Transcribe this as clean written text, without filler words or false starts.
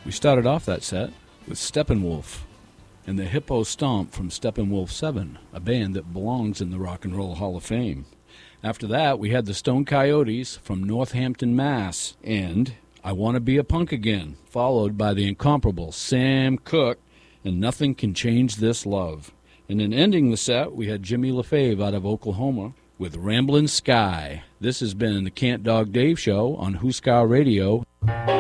We started off that set with Steppenwolf and the Hippo Stomp from Steppenwolf 7, a band that belongs in the Rock and Roll Hall of Fame. After that, we had the Stone Coyotes from Northampton, Mass, and I Want to Be a Punk Again, followed by the incomparable Sam Cooke and Nothing Can Change This Love. And then ending the set, we had Jimmy LaFave out of Oklahoma with Ramblin' Sky. This has been the Cant Dog Dave Show on Huskar Radio.